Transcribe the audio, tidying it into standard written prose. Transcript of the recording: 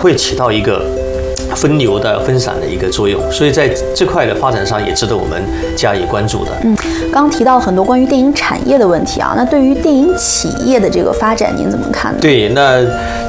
会起到一个分流的、分散的一个作用，所以在这块的发展上也值得我们加以关注的。 刚刚提到很多关于电影产业的问题啊，那对于电影企业的这个发展，您怎么看呢？ 对，那